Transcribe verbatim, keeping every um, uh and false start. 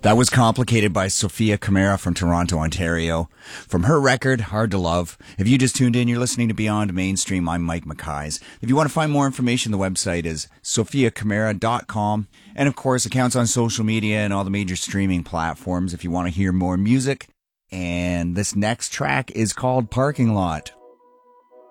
That was Complicated by Sophia Camara from Toronto, Ontario. From her record, Hard to Love. If you just tuned in, you're listening to Beyond Mainstream. I'm Mike McKays. If you want to find more information, the website is sophia camara dot com. And of course, accounts on social media and all the major streaming platforms if you want to hear more music. And this next track is called Parking Lot.